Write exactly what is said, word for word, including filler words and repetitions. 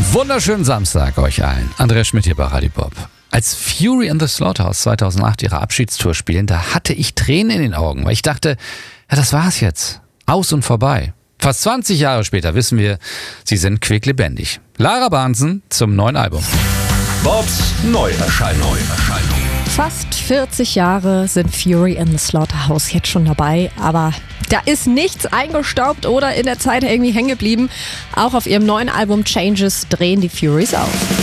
Wunderschönen Samstag euch allen. Andreas Schmidt hier bei Radio Bob. Als Fury in the Slaughterhouse zweitausendacht ihre Abschiedstour spielen, da hatte ich Tränen in den Augen, weil ich dachte, ja, das war's jetzt. Aus und vorbei. Fast zwanzig Jahre später wissen wir, sie sind quicklebendig. Lara Bahnsen zum neuen Album. Bobs Neuerscheinung. Fast vierzig Jahre sind Fury in the Slaughterhouse jetzt schon dabei, aber da ist nichts eingestaubt oder in der Zeit irgendwie hängen geblieben. Auch auf ihrem neuen Album Changes drehen die Furies auf.